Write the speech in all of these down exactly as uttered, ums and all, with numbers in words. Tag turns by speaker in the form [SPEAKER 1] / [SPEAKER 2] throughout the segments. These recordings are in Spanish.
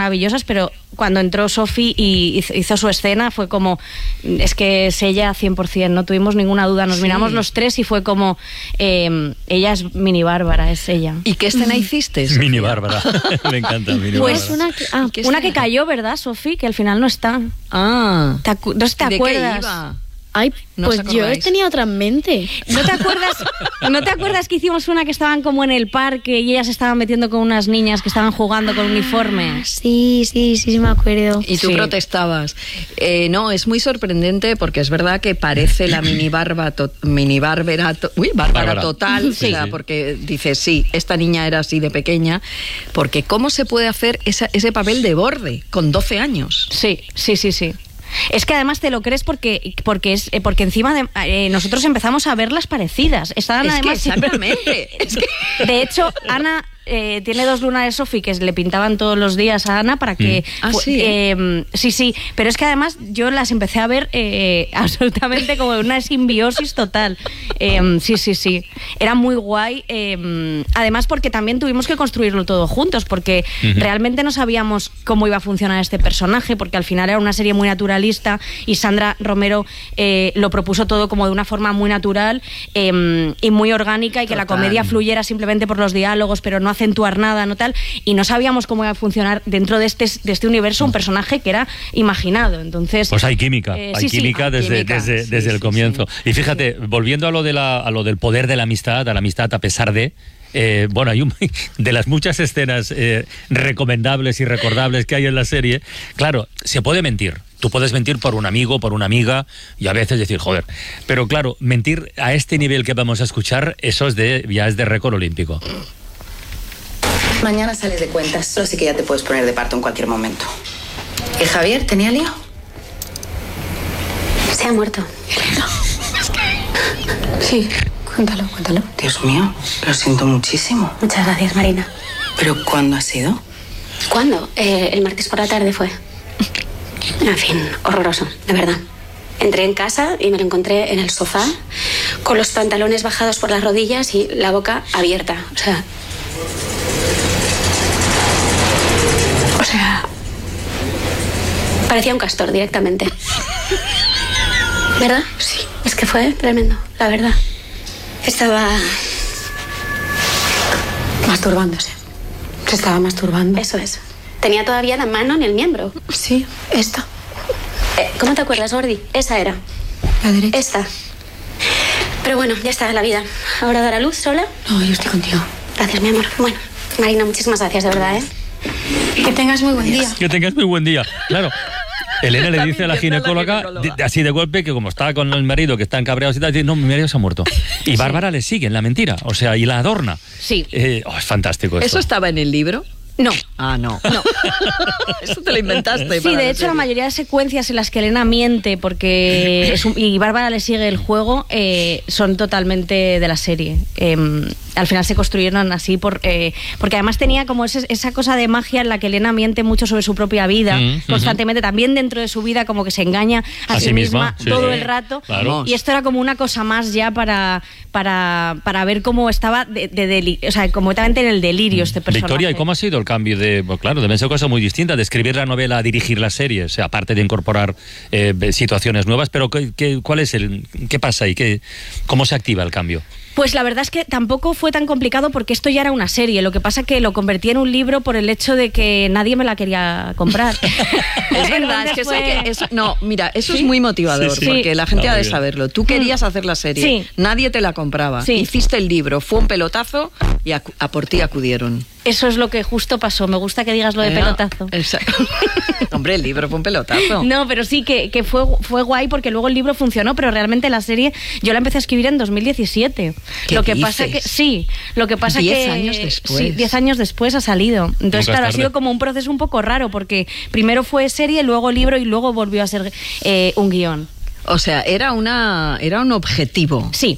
[SPEAKER 1] maravillosas, pero cuando entró Sophie y hizo su escena fue como, es que es ella cien por ciento, no tuvimos ninguna duda, nos sí. miramos los tres y fue como, eh, ella es Mini Bárbara, es ella.
[SPEAKER 2] ¿Y qué escena hiciste?
[SPEAKER 3] Mini Bárbara, me encanta Mini
[SPEAKER 1] pues
[SPEAKER 3] Bárbara.
[SPEAKER 1] Una que, ah, una que cayó, ¿verdad, Sophie? Que al final no está.
[SPEAKER 2] Ah.
[SPEAKER 1] ¿Te acu- no te
[SPEAKER 2] ¿De
[SPEAKER 1] acuerdas?
[SPEAKER 2] qué iba?
[SPEAKER 4] Ay,
[SPEAKER 2] ¿No
[SPEAKER 4] pues yo tenía otra en mente.
[SPEAKER 1] ¿No te acuerdas? ¿No te acuerdas que hicimos una que estaban como en el parque y ellas estaban metiendo con unas niñas que estaban jugando con uniformes?
[SPEAKER 4] Sí, sí, sí, sí me acuerdo.
[SPEAKER 2] Y tú
[SPEAKER 1] sí.
[SPEAKER 2] protestabas. Eh, no, es muy sorprendente porque es verdad que parece la mini barba, to- mini bárbara, to- uy, bárbara,
[SPEAKER 3] Bárbara.
[SPEAKER 2] total,
[SPEAKER 3] Sí,
[SPEAKER 2] o sea,
[SPEAKER 3] sí.
[SPEAKER 2] porque dices, sí, esta niña era así de pequeña, porque ¿cómo se puede hacer esa, ese papel de borde con doce años?
[SPEAKER 1] Sí, sí, sí, sí. Es que además te lo crees porque porque es porque encima de, eh, nosotros empezamos a verlas parecidas. Estaban
[SPEAKER 2] Es
[SPEAKER 1] además
[SPEAKER 2] que exactamente. Es que...
[SPEAKER 1] De hecho, Ana eh, tiene dos lunares Sophie que le pintaban todos los días a Ana para que
[SPEAKER 2] Mm. Ah,
[SPEAKER 1] fu-
[SPEAKER 2] sí, ¿eh?
[SPEAKER 1] eh, sí, sí, pero es que además yo las empecé a ver eh, absolutamente como una simbiosis total. Eh, sí, sí, sí. Era muy guay. Eh, además porque también tuvimos que construirlo todo juntos porque
[SPEAKER 3] Uh-huh.
[SPEAKER 1] realmente no sabíamos cómo iba a funcionar este personaje porque al final era una serie muy naturalista y Sandra Romero eh, lo propuso todo como de una forma muy natural eh, y muy orgánica y que
[SPEAKER 2] Total.
[SPEAKER 1] la comedia fluyera simplemente por los diálogos pero no acentuar nada, no tal, y no sabíamos cómo iba a funcionar dentro de este, de este universo un personaje que era imaginado, entonces...
[SPEAKER 3] Pues hay química,
[SPEAKER 1] eh,
[SPEAKER 3] hay
[SPEAKER 1] sí, sí.
[SPEAKER 3] química
[SPEAKER 2] Hay
[SPEAKER 3] desde,
[SPEAKER 2] química,
[SPEAKER 3] desde,
[SPEAKER 2] sí,
[SPEAKER 3] desde el
[SPEAKER 2] sí,
[SPEAKER 3] comienzo.
[SPEAKER 2] sí.
[SPEAKER 3] Y fíjate, volviendo a lo, de la, a lo del poder de la amistad, a la amistad a pesar de... Eh, bueno, hay un, de las muchas escenas eh, recomendables y recordables que hay en la serie, claro, se puede mentir. Tú puedes mentir por un amigo, por una amiga, y a veces decir, joder. Pero claro, mentir a este nivel que vamos a escuchar, eso es de, ya es de récord olímpico.
[SPEAKER 5] Mañana sales de cuentas, solo sí que ya te puedes poner de parto en cualquier momento. ¿Y Javier tenía lío?
[SPEAKER 4] Se ha muerto. Sí, cuéntalo, cuéntalo.
[SPEAKER 5] Dios mío, lo siento muchísimo.
[SPEAKER 4] Muchas gracias, Marina.
[SPEAKER 5] ¿Pero cuándo ha sido?
[SPEAKER 4] ¿Cuándo? Eh, el martes por la tarde fue. En fin, horroroso, de verdad. Entré en casa y me lo encontré en el sofá, con los pantalones bajados por las rodillas y la boca abierta. O sea... O sea... Parecía un castor directamente. ¿Verdad? Sí. Es que fue tremendo, la verdad. Estaba...
[SPEAKER 6] Masturbándose. Se estaba masturbando.
[SPEAKER 4] Eso es. Tenía todavía la mano en el miembro.
[SPEAKER 6] Sí, esta.
[SPEAKER 4] Eh, ¿Cómo te acuerdas, Gordi? Esa era.
[SPEAKER 6] La derecha.
[SPEAKER 4] Esta. Pero bueno, ya está la vida. ¿Ahora dar a luz sola?
[SPEAKER 6] No, yo estoy contigo.
[SPEAKER 4] Gracias, mi amor. Bueno, Marina, muchísimas gracias, de verdad, ¿eh?
[SPEAKER 6] Que tengas muy buen día.
[SPEAKER 3] Que tengas muy buen día. Claro. Elena le dice a la ginecóloga, de, de, así de golpe, que como está con el marido, que están cabreados y tal, dice, no, mi marido se ha muerto. Y sí. Bárbara le sigue en la mentira, o sea, y la adorna.
[SPEAKER 1] Sí.
[SPEAKER 3] Eh, oh, es fantástico esto.
[SPEAKER 2] ¿Eso estaba en el libro?
[SPEAKER 1] No.
[SPEAKER 2] Ah, no. No. Eso te lo inventaste.
[SPEAKER 1] Sí, de hecho, la, la mayoría de secuencias en las que Elena miente porque es un, y Bárbara le sigue el juego eh, son totalmente de la serie. Eh, al final se construyeron así por, eh, porque además tenía como ese, esa cosa de magia en la que Elena miente mucho sobre su propia vida, mm, constantemente, uh-huh. también dentro de su vida como que se engaña a, a sí misma, misma sí, todo sí. el rato.
[SPEAKER 3] Claro.
[SPEAKER 1] Y esto era como una cosa más ya para, para, para ver cómo estaba de, de deli- o sea, completamente en el delirio este personaje.
[SPEAKER 3] Victoria, ¿y cómo ha sido el cambio de, pues claro, deben ser cosas muy distintas, de escribir la novela a dirigir la serie, o sea, aparte de incorporar eh, situaciones nuevas, pero ¿qué, qué, cuál es el, qué pasa ahí? ¿Qué, ¿Cómo se activa el cambio?
[SPEAKER 1] Pues la verdad es que tampoco fue tan complicado porque esto ya era una serie. Lo que pasa es que lo convertí en un libro por el hecho de que nadie me la quería comprar.
[SPEAKER 2] Es verdad, es que, fue... eso que eso, no, mira, eso ¿sí? es muy motivador, sí, sí. porque la gente no, ha de saberlo. Tú querías hacer la serie, sí. nadie te la compraba. Sí. Hiciste el libro, fue un pelotazo y a, a por ti acudieron.
[SPEAKER 1] Eso es lo que justo pasó. Me gusta que digas lo de pelotazo.
[SPEAKER 2] Exacto. Hombre, el libro fue un pelotazo.
[SPEAKER 1] No, pero sí que, que fue, fue guay porque luego el libro funcionó, pero realmente la serie yo la empecé a escribir en dos mil diecisiete.
[SPEAKER 2] ¿Qué
[SPEAKER 1] lo que
[SPEAKER 2] dices?
[SPEAKER 1] pasa que sí, lo que pasa
[SPEAKER 2] diez
[SPEAKER 1] que
[SPEAKER 2] años después.
[SPEAKER 1] Sí, diez años después ha salido. Entonces, claro, tarde. ha sido como un proceso un poco raro porque primero fue serie, luego libro y luego volvió a ser eh, un guión.
[SPEAKER 2] O sea, era una era un objetivo.
[SPEAKER 1] Sí.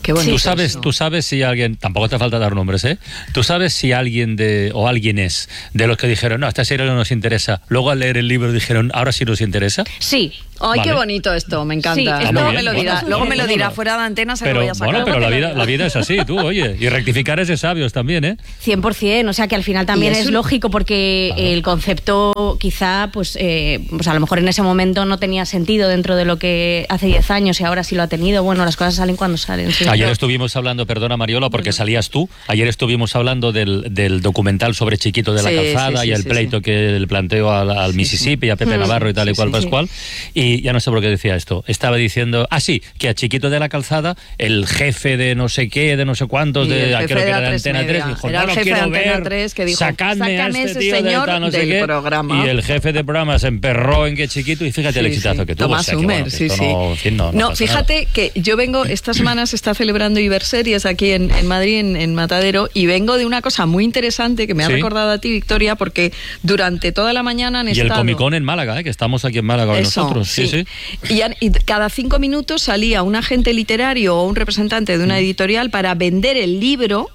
[SPEAKER 2] Qué bonito.
[SPEAKER 3] Tú sabes, tú sabes si alguien, tampoco te falta dar nombres, ¿eh? Tú sabes si alguien de, o alguien es de los que dijeron, no, esta serie no nos interesa. Luego al leer el libro dijeron, ahora sí nos interesa.
[SPEAKER 1] Sí.
[SPEAKER 2] Ay, vale. Qué bonito esto, me encanta.
[SPEAKER 1] Sí,
[SPEAKER 2] luego
[SPEAKER 1] bien,
[SPEAKER 2] me lo dirá,
[SPEAKER 3] bueno,
[SPEAKER 2] luego me lo dirá
[SPEAKER 3] bueno.
[SPEAKER 2] fuera de antena, se
[SPEAKER 3] pero,
[SPEAKER 2] lo voy a sacar.
[SPEAKER 3] Bueno, pero la vida, la vida es así, tú, oye. Y rectificar es de sabios también, ¿eh?
[SPEAKER 1] cien por ciento, o sea que al final también es un... lógico porque claro. el concepto quizá, pues, eh, pues a lo mejor en ese momento no tenía sentido dentro de lo que hace diez años y ahora sí lo ha tenido. Bueno, las cosas salen cuando salen. ¿Sí?
[SPEAKER 3] Ayer estuvimos hablando, perdona Mariola, porque bueno. salías tú, ayer estuvimos hablando del, del documental sobre Chiquito de la sí, Calzada sí, sí, y el sí, pleito sí. que el planteó al, al sí, Mississippi, sí. a Pepe mm, Navarro y tal sí, y cual, sí, Pascual, sí. y ya no sé por qué decía esto. Estaba diciendo, ah sí, que a Chiquito de la Calzada, el jefe de no sé qué, de no sé cuántos, de, creo que era de Antena tres, dijo,
[SPEAKER 2] era
[SPEAKER 3] no
[SPEAKER 2] el
[SPEAKER 3] lo quiero
[SPEAKER 2] de Antena
[SPEAKER 3] ver,
[SPEAKER 2] tres que dijo,
[SPEAKER 3] sacadme a este tío
[SPEAKER 2] señor
[SPEAKER 3] de no sé
[SPEAKER 2] del
[SPEAKER 3] qué,
[SPEAKER 2] programa.
[SPEAKER 3] Y el jefe de programa se emperró en que Chiquito, y fíjate sí, el exitazo
[SPEAKER 2] sí.
[SPEAKER 3] que tuvo.
[SPEAKER 2] Tomás
[SPEAKER 3] o sea, que, bueno,
[SPEAKER 2] Humer, sí, sí.
[SPEAKER 3] No, en fin, no, no,
[SPEAKER 2] no fíjate nada. Que yo vengo, esta semana se está celebrando Iberseries aquí en, en Madrid, en, en Matadero, y vengo de una cosa muy interesante que me ha ¿Sí? recordado a ti, Victoria, porque durante toda la mañana han
[SPEAKER 3] y
[SPEAKER 2] estado...
[SPEAKER 3] Y el Comicón en Málaga, ¿eh? Que estamos aquí en Málaga
[SPEAKER 2] Eso,
[SPEAKER 3] nosotros. Sí, sí.
[SPEAKER 2] sí. Y, han, y cada cinco minutos salía un agente literario o un representante de una editorial para vender el libro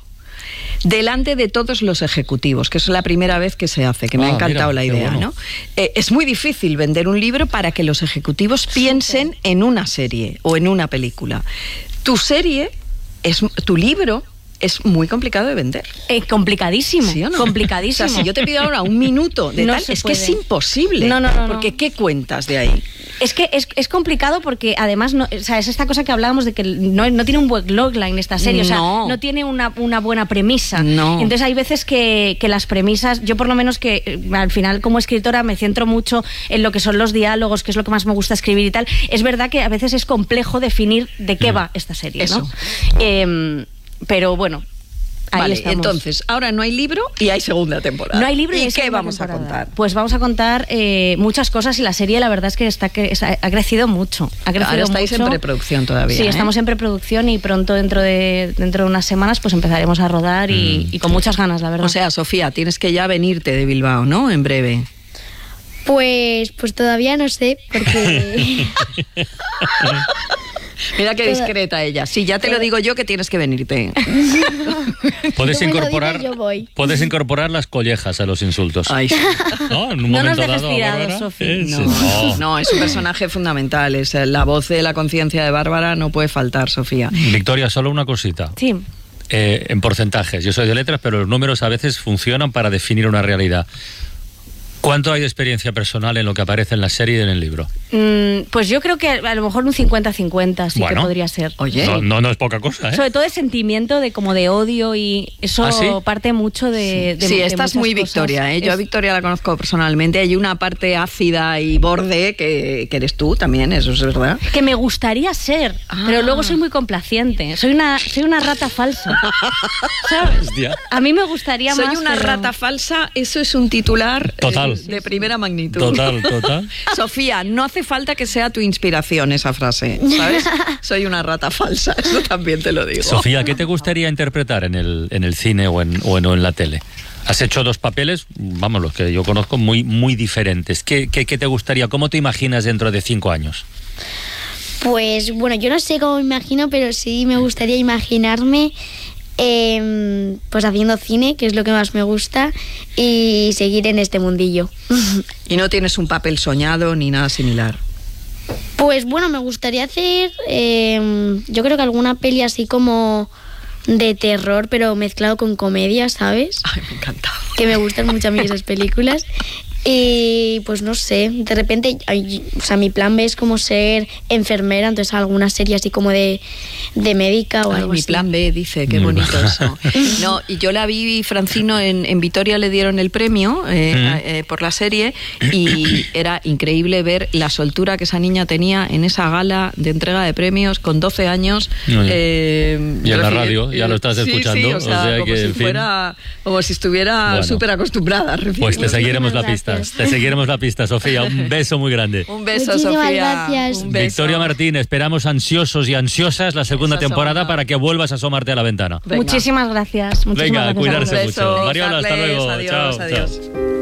[SPEAKER 2] delante de todos los ejecutivos, que es la primera vez que se hace, que me ah, ha encantado mira, la idea, bueno. ¿no? Eh, es muy difícil vender un libro para que los ejecutivos piensen en una serie o en una película. Tu serie, es tu libro, es muy complicado de vender.
[SPEAKER 1] Es complicadísimo. ¿Sí o no? Complicadísimo.
[SPEAKER 2] O sea, si yo te pido ahora un minuto de
[SPEAKER 1] no
[SPEAKER 2] tal, es
[SPEAKER 1] puede.
[SPEAKER 2] que es imposible.
[SPEAKER 1] No, no, no.
[SPEAKER 2] Porque
[SPEAKER 1] no.
[SPEAKER 2] ¿qué cuentas de ahí?
[SPEAKER 1] Es que es, es complicado porque además, no, o sea, es esta cosa que hablábamos de que no, no tiene un buen logline esta serie, no. o sea, no tiene una, una buena premisa.
[SPEAKER 2] No.
[SPEAKER 1] Entonces hay veces que, que las premisas, yo por lo menos que al final como escritora me centro mucho en lo que son los diálogos, que es lo que más me gusta escribir y tal. Es verdad que a veces es complejo definir de qué mm. va esta serie,
[SPEAKER 2] Eso.
[SPEAKER 1] ¿no? Eh, pero bueno. Ahí
[SPEAKER 2] vale,
[SPEAKER 1] estamos.
[SPEAKER 2] Entonces, ahora no hay libro y hay segunda temporada.
[SPEAKER 1] No hay libro y,
[SPEAKER 2] ¿Y
[SPEAKER 1] hay
[SPEAKER 2] qué vamos
[SPEAKER 1] temporada.
[SPEAKER 2] a contar?
[SPEAKER 1] Pues vamos a contar eh, muchas cosas y la serie la verdad es que está, está ha crecido mucho. Ha crecido
[SPEAKER 2] ahora estáis
[SPEAKER 1] mucho.
[SPEAKER 2] en preproducción todavía.
[SPEAKER 1] Sí,
[SPEAKER 2] ¿eh?
[SPEAKER 1] estamos en preproducción y pronto dentro de dentro de unas semanas pues empezaremos a rodar y, mm. y con muchas ganas, la verdad.
[SPEAKER 2] O sea, Sofía, tienes que ya venirte de Bilbao, ¿no? En breve.
[SPEAKER 6] Pues, pues todavía no sé, porque...
[SPEAKER 2] Mira qué discreta ella. Sí, ya te lo digo yo que tienes que venirte.
[SPEAKER 3] Puedes incorporar,
[SPEAKER 6] yo voy.
[SPEAKER 3] puedes incorporar las collejas a los insultos.
[SPEAKER 2] Ay, sí.
[SPEAKER 3] No, en un
[SPEAKER 1] no
[SPEAKER 3] momento
[SPEAKER 1] nos
[SPEAKER 3] dado,
[SPEAKER 1] tirado, Sofía.
[SPEAKER 3] ¿Eh?
[SPEAKER 2] No, no. no, es un personaje fundamental. Es la voz de la conciencia de Bárbara, no puede faltar, Sofía.
[SPEAKER 3] Victoria, solo una cosita.
[SPEAKER 1] Sí.
[SPEAKER 3] Eh, en porcentajes. Yo soy de letras, pero los números a veces funcionan para definir una realidad. ¿Cuánto hay de experiencia personal en lo que aparece en la serie y en el libro?
[SPEAKER 1] Mm, pues yo creo que a lo mejor un cincuenta cincuenta sí bueno, que podría ser.
[SPEAKER 2] Oye.
[SPEAKER 3] No, no, no es poca cosa, ¿eh?
[SPEAKER 1] Sobre todo el sentimiento de como de odio y eso
[SPEAKER 3] ¿Ah, sí?
[SPEAKER 1] parte mucho de...
[SPEAKER 2] Sí,
[SPEAKER 1] de,
[SPEAKER 2] sí
[SPEAKER 1] de
[SPEAKER 2] esta es muy
[SPEAKER 1] cosas.
[SPEAKER 2] Victoria, ¿eh? Yo es... a Victoria la conozco personalmente. Hay una parte ácida y borde que, que eres tú también, eso es verdad.
[SPEAKER 1] Que me gustaría ser, ah. pero luego soy muy complaciente. Soy una, soy una rata falsa. ¿Sabes? A mí me gustaría
[SPEAKER 2] soy
[SPEAKER 1] más...
[SPEAKER 2] Soy una
[SPEAKER 1] pero...
[SPEAKER 2] rata falsa, eso es un titular
[SPEAKER 3] total.
[SPEAKER 2] Eh, de primera magnitud.
[SPEAKER 3] Total, total.
[SPEAKER 2] Sofía, no hace falta que sea tu inspiración esa frase, ¿sabes? Soy una rata falsa, eso también te lo digo.
[SPEAKER 3] Sofía, ¿qué te gustaría interpretar en el, en el cine o en, o, en, o en la tele? Has hecho dos papeles, vamos, los que yo conozco, muy, muy diferentes. ¿Qué, qué, qué te gustaría? ¿Cómo te imaginas dentro de cinco años?
[SPEAKER 6] Pues, bueno, yo no sé cómo me imagino, pero sí me gustaría imaginarme... Eh, pues haciendo cine, que es lo que más me gusta, y seguir en este mundillo.
[SPEAKER 2] ¿Y no tienes un papel soñado ni nada similar?
[SPEAKER 6] Pues bueno, me gustaría hacer, eh, yo creo que alguna peli así como de terror, pero mezclado con comedia, ¿sabes?
[SPEAKER 2] Ay, me encanta.
[SPEAKER 6] Que me gustan mucho a mí esas películas. Y pues no sé, de repente, o sea, mi plan B es como ser enfermera, entonces alguna serie así como de, de médica o
[SPEAKER 2] Ay,
[SPEAKER 6] algo
[SPEAKER 2] mi
[SPEAKER 6] así.
[SPEAKER 2] plan B, dice, qué bonito eso. No, y yo la vi, Francino, en, en Vitoria le dieron el premio eh, mm. eh, por la serie y era increíble ver la soltura que esa niña tenía en esa gala de entrega de premios con doce años.
[SPEAKER 3] No,
[SPEAKER 2] eh,
[SPEAKER 3] y en la radio, ya lo estás
[SPEAKER 2] sí,
[SPEAKER 3] escuchando.
[SPEAKER 2] Sí, o sea,
[SPEAKER 3] o sea
[SPEAKER 2] como,
[SPEAKER 3] que,
[SPEAKER 2] si
[SPEAKER 3] en fin.
[SPEAKER 2] fuera, como si estuviera bueno, súper acostumbrada.
[SPEAKER 3] Pues te seguiremos la pista. Te seguiremos la pista, Sofía. Un beso muy grande.
[SPEAKER 2] Un beso,
[SPEAKER 6] Muchísimas
[SPEAKER 2] Sofía.
[SPEAKER 6] Gracias.
[SPEAKER 2] Un beso.
[SPEAKER 3] Victoria Martín, esperamos ansiosos y ansiosas la segunda
[SPEAKER 2] Esa
[SPEAKER 3] temporada
[SPEAKER 2] segunda.
[SPEAKER 3] para que vuelvas a asomarte a la ventana.
[SPEAKER 1] Venga. Muchísimas gracias. Muchísimas
[SPEAKER 3] Venga,
[SPEAKER 1] gracias
[SPEAKER 3] cuidarse
[SPEAKER 2] Un beso,
[SPEAKER 3] mucho. Mariola, hasta
[SPEAKER 2] Carles,
[SPEAKER 3] luego.
[SPEAKER 2] Adiós,
[SPEAKER 3] chao,
[SPEAKER 2] adiós.
[SPEAKER 3] chao.